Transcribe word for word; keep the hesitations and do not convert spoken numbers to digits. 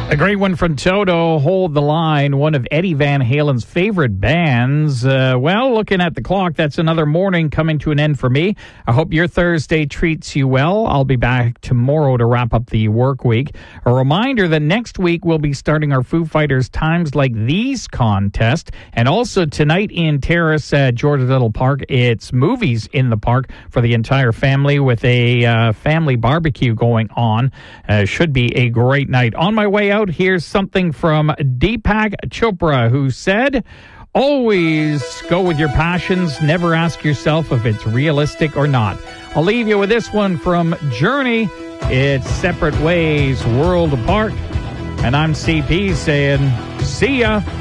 A great one from Toto, Hold the Line, one of Eddie Van Halen's favorite bands. Uh, well, looking at the clock, that's another morning coming to an end for me. I hope your Thursday treats you well. I'll be back tomorrow to wrap up the work week. A reminder that next week we'll be starting our Foo Fighters Times Like These contest. And also tonight in Terrace at Georgia Little Park, it's Movies in the Park for the entire family with a uh, family barbecue going on. Uh, should be a great night. On my way out, here's something from Deepak Chopra, who said, always go with your passions. Never ask yourself if it's realistic or not. I'll leave you with this one from Journey. It's Separate Ways, World Apart. And I'm C P saying, see ya.